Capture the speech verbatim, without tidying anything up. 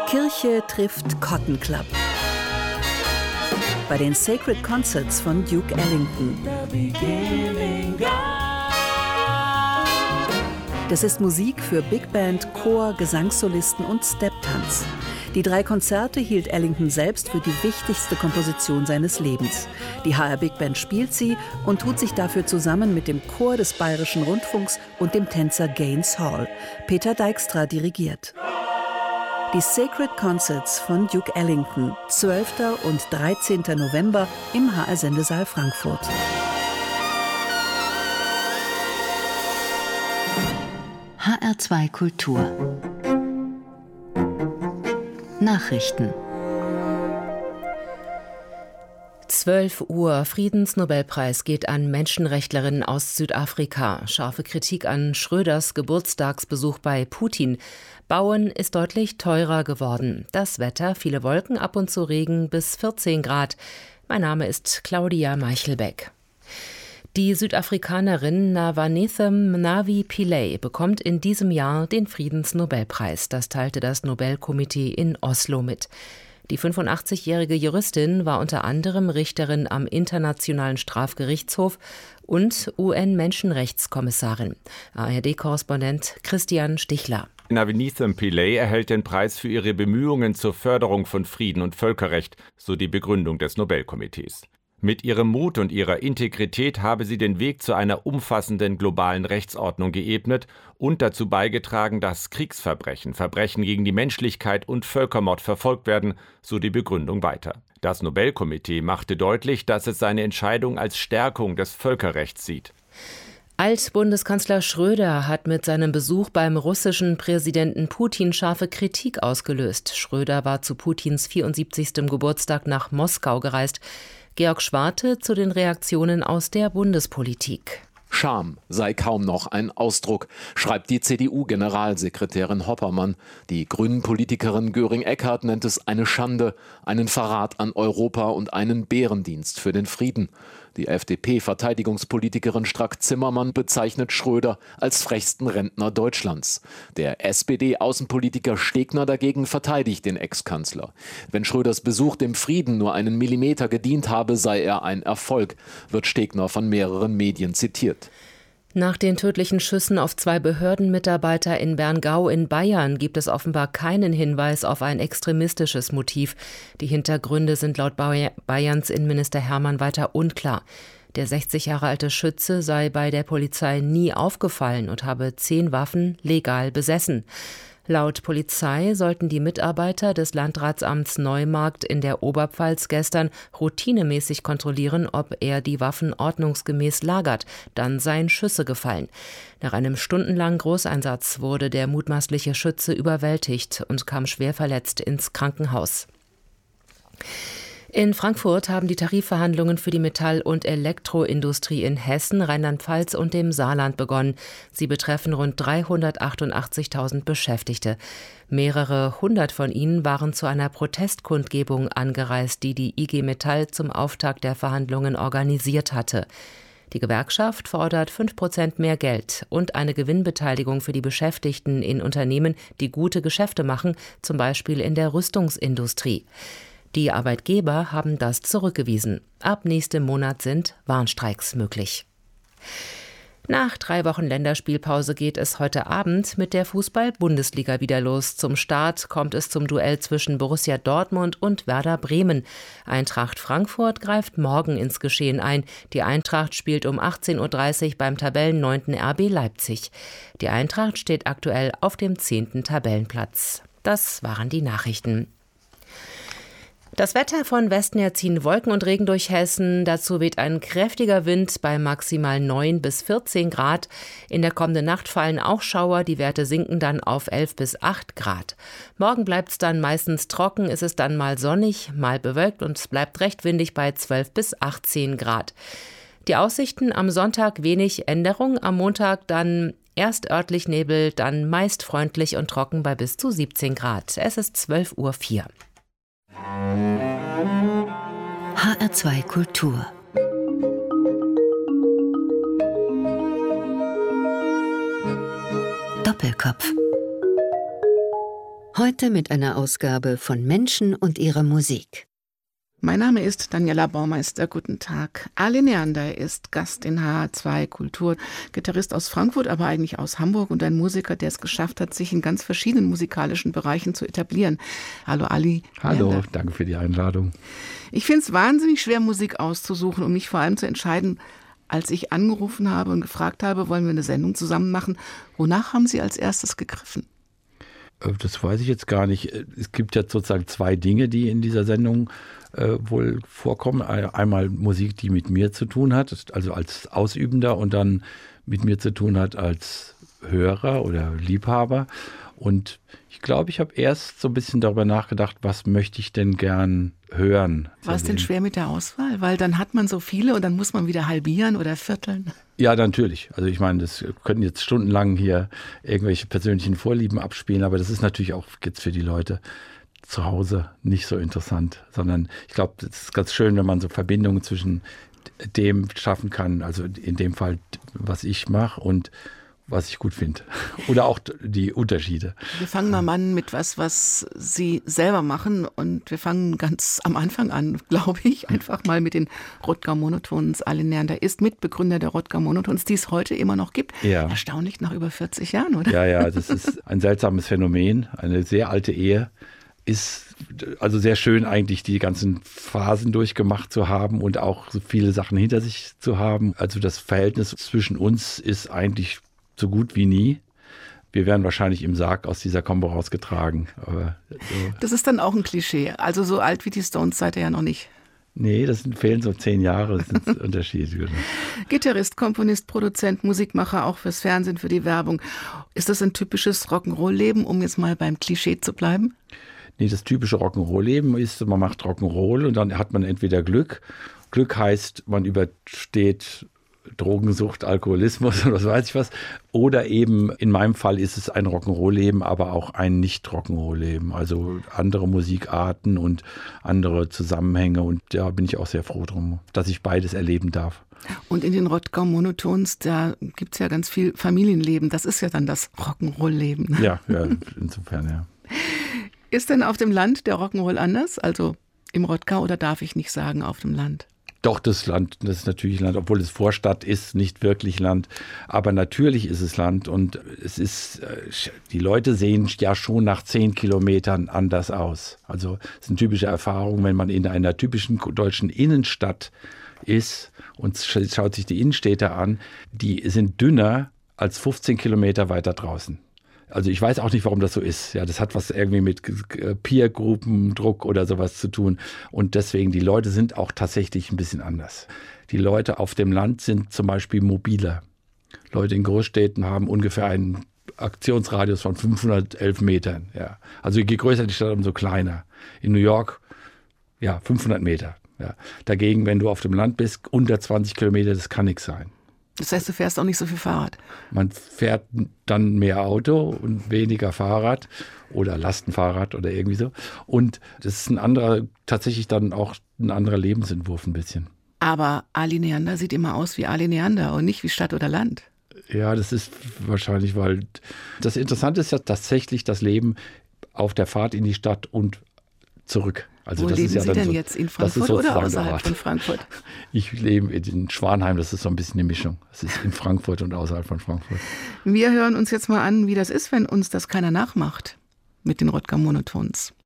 Kirche trifft Cotton Club. Bei den Sacred Concerts von Duke Ellington. Das ist Musik für Big Band, Chor, Gesangssolisten und Stepptanz. Die drei Konzerte hielt Ellington selbst für die wichtigste Komposition seines Lebens. Die H R Big Band spielt sie und tut sich dafür zusammen mit dem Chor des Bayerischen Rundfunks und dem Tänzer Gaines Hall. Peter Dijkstra dirigiert. Die Sacred Concerts von Duke Ellington, zwölften und dreizehnten November im H R-Sendesaal Frankfurt. H R zwei Kultur Nachrichten. zwölf Uhr. Friedensnobelpreis geht an Menschenrechtlerinnen aus Südafrika. Scharfe Kritik an Schröders Geburtstagsbesuch bei Putin. Bauen ist deutlich teurer geworden. Das Wetter, viele Wolken, ab und zu Regen bis vierzehn Grad. Mein Name ist Claudia Meichelbeck. Die Südafrikanerin Navanethem Navi-Pillay bekommt in diesem Jahr den Friedensnobelpreis. Das teilte das Nobelkomitee in Oslo mit. Die fünfundachtzigjährige Juristin war unter anderem Richterin am Internationalen Strafgerichtshof und U N-Menschenrechtskommissarin. A R D-Korrespondent Christian Stichler. Navanethem Pillay erhält den Preis für ihre Bemühungen zur Förderung von Frieden und Völkerrecht, so die Begründung des Nobelkomitees. Mit ihrem Mut und ihrer Integrität habe sie den Weg zu einer umfassenden globalen Rechtsordnung geebnet und dazu beigetragen, dass Kriegsverbrechen, Verbrechen gegen die Menschlichkeit und Völkermord verfolgt werden, so die Begründung weiter. Das Nobelkomitee machte deutlich, dass es seine Entscheidung als Stärkung des Völkerrechts sieht. Altbundeskanzler Schröder hat mit seinem Besuch beim russischen Präsidenten Putin scharfe Kritik ausgelöst. Schröder war zu Putins vierundsiebzigsten Geburtstag nach Moskau gereist. Georg Schwarte zu den Reaktionen aus der Bundespolitik. Scham sei kaum noch ein Ausdruck, schreibt die C D U-Generalsekretärin Hoppermann. Die Grünen-Politikerin Göring-Eckardt nennt es eine Schande, einen Verrat an Europa und einen Bärendienst für den Frieden. Die F D P-Verteidigungspolitikerin Strack-Zimmermann bezeichnet Schröder als frechsten Rentner Deutschlands. Der S P D-Außenpolitiker Stegner dagegen verteidigt den Ex-Kanzler. Wenn Schröders Besuch dem Frieden nur einen Millimeter gedient habe, sei er ein Erfolg, wird Stegner von mehreren Medien zitiert. Nach den tödlichen Schüssen auf zwei Behördenmitarbeiter in Berngau in Bayern gibt es offenbar keinen Hinweis auf ein extremistisches Motiv. Die Hintergründe sind laut Bayerns Innenminister Hermann weiter unklar. Der sechzig Jahre alte Schütze sei bei der Polizei nie aufgefallen und habe zehn Waffen legal besessen. Laut Polizei sollten die Mitarbeiter des Landratsamts Neumarkt in der Oberpfalz gestern routinemäßig kontrollieren, ob er die Waffen ordnungsgemäß lagert. Dann seien Schüsse gefallen. Nach einem stundenlangen Großeinsatz wurde der mutmaßliche Schütze überwältigt und kam schwer verletzt ins Krankenhaus. In Frankfurt haben die Tarifverhandlungen für die Metall- und Elektroindustrie in Hessen, Rheinland-Pfalz und dem Saarland begonnen. Sie betreffen rund dreihundertachtundachtzigtausend Beschäftigte. Mehrere hundert von ihnen waren zu einer Protestkundgebung angereist, die die I G Metall zum Auftakt der Verhandlungen organisiert hatte. Die Gewerkschaft fordert fünf Prozent mehr Geld und eine Gewinnbeteiligung für die Beschäftigten in Unternehmen, die gute Geschäfte machen, zum Beispiel in der Rüstungsindustrie. Die Arbeitgeber haben das zurückgewiesen. Ab nächstem Monat sind Warnstreiks möglich. Nach drei Wochen Länderspielpause geht es heute Abend mit der Fußball-Bundesliga wieder los. Zum Start kommt es zum Duell zwischen Borussia Dortmund und Werder Bremen. Eintracht Frankfurt greift morgen ins Geschehen ein. Die Eintracht spielt um achtzehn Uhr dreißig beim Tabellenneunten R B Leipzig. Die Eintracht steht aktuell auf dem zehnten Tabellenplatz. Das waren die Nachrichten. Das Wetter: von Westen her ziehen Wolken und Regen durch Hessen. Dazu weht ein kräftiger Wind bei maximal neun bis vierzehn Grad. In der kommenden Nacht fallen auch Schauer. Die Werte sinken dann auf elf bis acht Grad. Morgen bleibt es dann meistens trocken. Es ist dann mal sonnig, mal bewölkt und es bleibt recht windig bei zwölf bis achtzehn Grad. Die Aussichten: am Sonntag wenig Änderung. Am Montag dann erst örtlich Nebel, dann meist freundlich und trocken bei bis zu siebzehn Grad. Es ist zwölf Uhr vier. H R zwei Kultur Doppelkopf. Heute mit einer Ausgabe von Menschen und ihrer Musik. Mein Name ist Daniela Baumeister. Guten Tag. Ali Neander ist Gast in H R zwei Kultur. Gitarrist aus Frankfurt, aber eigentlich aus Hamburg und ein Musiker, der es geschafft hat, sich in ganz verschiedenen musikalischen Bereichen zu etablieren. Hallo Ali. Hallo, Neander. Danke für die Einladung. Ich finde es wahnsinnig schwer, Musik auszusuchen, um mich vor allem zu entscheiden, als ich angerufen habe und gefragt habe, wollen wir eine Sendung zusammen machen, wonach haben Sie als erstes gegriffen? Das weiß ich jetzt gar nicht. Es gibt ja sozusagen zwei Dinge, die in dieser Sendung äh, wohl vorkommen. Einmal Musik, die mit mir zu tun hat, also als Ausübender, und dann mit mir zu tun hat als Hörer oder Liebhaber. Und ich glaube, ich habe erst so ein bisschen darüber nachgedacht, was möchte ich denn gern hören. War es denn schwer mit der Auswahl? Weil dann hat man so viele und dann muss man wieder halbieren oder vierteln. Ja, natürlich. Also ich meine, das könnten jetzt stundenlang hier irgendwelche persönlichen Vorlieben abspielen, aber das ist natürlich auch jetzt für die Leute zu Hause nicht so interessant, sondern ich glaube, es ist ganz schön, wenn man so Verbindungen zwischen dem schaffen kann, also in dem Fall, was ich mache und was ich gut finde. Oder auch die Unterschiede. Wir fangen mal an mit was, was Sie selber machen. Und wir fangen ganz am Anfang an, glaube ich, einfach mal mit den Rodger Monotones. Ali Neander ist Mitbegründer der Rodger Monotones, die es heute immer noch gibt. Ja. Erstaunlich, nach über vierzig Jahren, oder? Ja, ja, das ist ein seltsames Phänomen. Eine sehr alte Ehe ist also sehr schön eigentlich, die ganzen Phasen durchgemacht zu haben und auch so viele Sachen hinter sich zu haben. Also das Verhältnis zwischen uns ist eigentlich so gut wie nie. Wir werden wahrscheinlich im Sarg aus dieser Kombo rausgetragen. Aber so. Das ist dann auch ein Klischee. Also so alt wie die Stones seid ihr ja noch nicht. Nee, das sind, fehlen so zehn Jahre, das sind Unterschiede. Gitarrist, Komponist, Produzent, Musikmacher, auch fürs Fernsehen, für die Werbung. Ist das ein typisches Rock'n'Roll-Leben, um jetzt mal beim Klischee zu bleiben? Nee, das typische Rock'n'Roll-Leben ist, man macht Rock'n'Roll und dann hat man entweder Glück. Glück heißt, man übersteht Drogensucht, Alkoholismus oder was weiß ich was. Oder eben, in meinem Fall ist es ein Rock'n'Roll-Leben, aber auch ein Nicht-Rock'n'Roll-Leben. Also andere Musikarten und andere Zusammenhänge. Und da bin ich auch sehr froh drum, dass ich beides erleben darf. Und in den Rodger Monotones, da gibt es ja ganz viel Familienleben. Das ist ja dann das Rock'n'Roll-Leben. Ja, ja, insofern, ja. Ist denn auf dem Land der Rock'n'Roll anders? Also im Rodger, oder darf ich nicht sagen auf dem Land? Doch, das Land, das ist natürlich Land, obwohl es Vorstadt ist, nicht wirklich Land. Aber natürlich ist es Land und es ist, die Leute sehen ja schon nach zehn Kilometern anders aus. Also es ist eine typische Erfahrung, wenn man in einer typischen deutschen Innenstadt ist und schaut sich die Innenstädte an, die sind dünner als fünfzehn Kilometer weiter draußen. Also ich weiß auch nicht, warum das so ist. Ja, das hat was irgendwie mit Peer-Gruppendruck oder sowas zu tun. Und deswegen, die Leute sind auch tatsächlich ein bisschen anders. Die Leute auf dem Land sind zum Beispiel mobiler. Leute in Großstädten haben ungefähr einen Aktionsradius von fünfhundertelf Metern. Ja. Also je größer die Stadt, umso kleiner. In New York, ja, fünfhundert Meter. Ja. Dagegen, wenn du auf dem Land bist, unter zwanzig Kilometer, das kann nichts sein. Das heißt, du fährst auch nicht so viel Fahrrad? Man fährt dann mehr Auto und weniger Fahrrad oder Lastenfahrrad oder irgendwie so. Und das ist ein anderer, tatsächlich dann auch ein anderer Lebensentwurf ein bisschen. Aber Ali Neander sieht immer aus wie Ali Neander und nicht wie Stadt oder Land. Ja, das ist wahrscheinlich, weil das Interessante ist ja tatsächlich das Leben auf der Fahrt in die Stadt und zurück. Also Wo das leben ist ja Sie dann denn so, jetzt? In Frankfurt oder außerhalb von Frankfurt? Ich lebe in Schwanheim, das ist so ein bisschen eine Mischung. Es ist in Frankfurt und außerhalb von Frankfurt. Wir hören uns jetzt mal an, wie das ist, wenn uns das keiner nachmacht mit den Rodger Monotones.